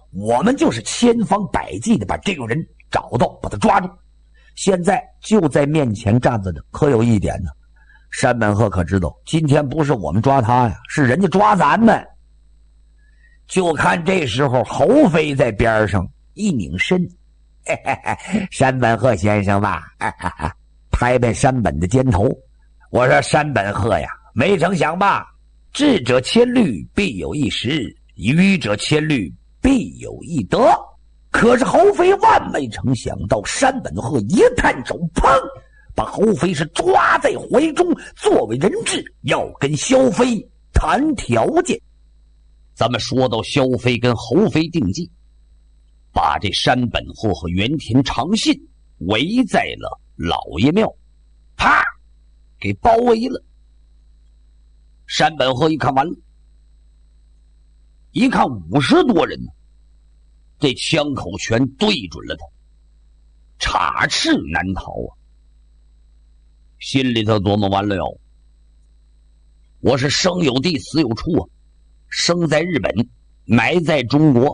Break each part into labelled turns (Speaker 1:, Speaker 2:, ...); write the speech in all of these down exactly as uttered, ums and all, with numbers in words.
Speaker 1: 我们就是千方百计的把这个人找到，把他抓住。现在就在面前站着的，可有一点呢，山本鹤可知道，今天不是我们抓他呀，是人家抓咱们。就看这时候侯飞在边上一拧身，嘿嘿嘿，山本鹤先生吧，嘿嘿嘿，拍拍山本的肩头。我说山本鹤呀，没成想吧，智者千虑必有一失，愚者千虑必有一得。可是侯飞万没成想到，山本鹤一探手，砰，把侯飞是抓在怀中，作为人质，要跟萧飞谈条件。咱们说到萧飞跟侯飞定计，把这山本鹤和原田长信围在了老爷庙，啪，给包围了。山本鹤一看完了，一看五十多人呢，这枪口全对准了他，插翅难逃啊！心里头琢磨完了哟，我是生有地死有处啊，生在日本，埋在中国。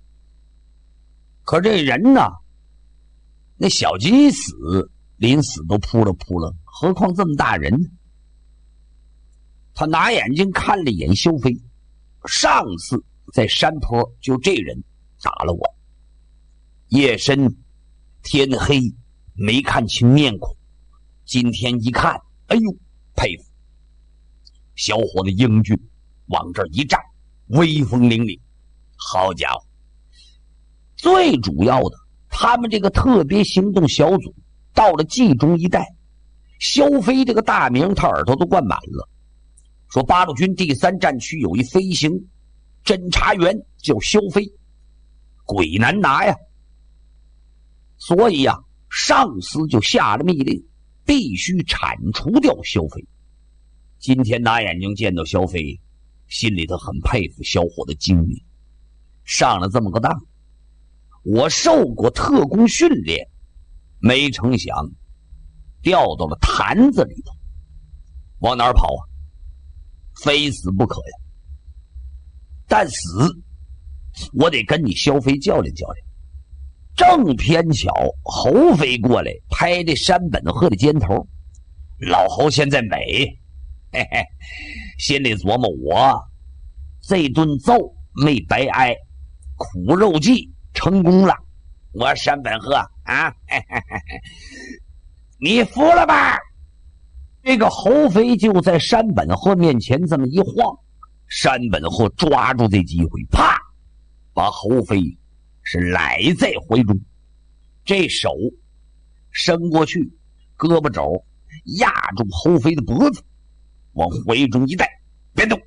Speaker 1: 可这人呢，那小鸡死，临死都扑了扑了，何况这么大人呢？他拿眼睛看了一眼萧飞，上次在山坡就这人打了我，夜深天黑没看清面孔，今天一看，哎呦，佩服，小伙子英俊，往这儿一站，威风凛凛。好家伙，最主要的，他们这个特别行动小组到了冀中一带，萧飞这个大名他耳朵都灌满了，说八路军第三战区有一飞行侦察员叫萧飞，鬼难拿呀。所以呀、啊，上司就下了命令，必须铲除掉萧飞。今天拿眼睛见到萧飞，心里头很佩服小伙的精明，上了这么个当。我受过特工训练，没成想掉到了坛子里头，往哪儿跑啊？非死不可呀！但死，我得跟你萧飞较量较量。正偏巧侯飞过来拍这山本鹤的肩头，老侯现在美，嘿嘿，心里琢磨，我这顿揍没白挨，苦肉计成功了。我山本鹤啊，嘿嘿嘿，你服了吧？这个侯飞就在山本鹤面前这么一晃，山本鹤抓住这机会，啪，把侯飞是揽在怀中，这手伸过去，胳膊肘压住侯飞的脖子，往怀中一带，别动。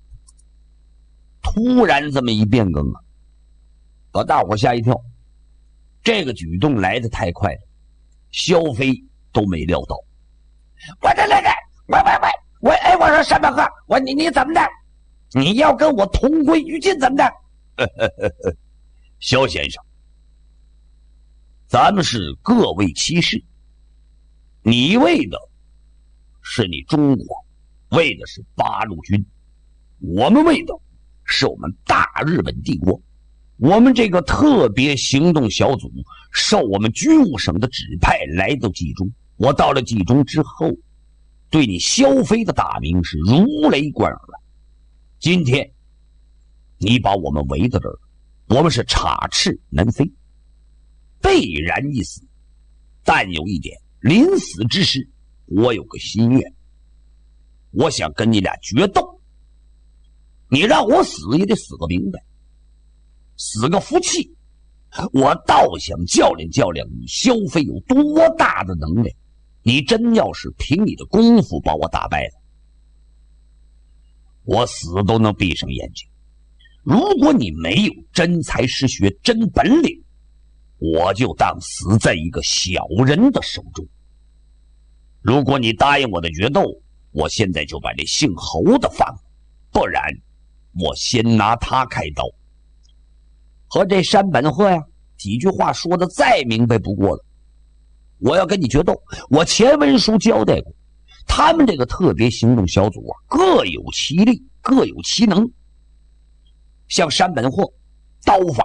Speaker 1: 突然这么一变更啊，把大伙吓一跳。这个举动来得太快了，萧飞都没料到。我这来来，喂喂喂，我哎，我说山本鹤，我你你怎么的？你要跟我同归于尽怎么的？呵呵呵呵，萧先生，咱们是各为其事，你为的是你中国，为的是八路军，我们为的是我们大日本帝国。我们这个特别行动小组受我们军务省的指派来到冀中，我到了冀中之后，对你萧飞的大名是如雷贯耳了。今天你把我们围到这儿，我们是插翅难飞，必然一死。但有一点，临死之时，我有个心愿，我想跟你俩决斗。你让我死也得死个明白，死个服气。我倒想较量较量你萧飞有多大的能耐，你真要是凭你的功夫把我打败了，我死都能闭上眼睛。如果你没有真才实学真本领，我就当死在一个小人的手中。如果你答应我的决斗，我现在就把这姓侯的放了，不然我先拿他开刀。和这山本鹤呀，几句话说的再明白不过了。我要跟你决斗，我前文书交代过，他们这个特别行动小组啊，各有其力，各有其能。像山本鹤刀法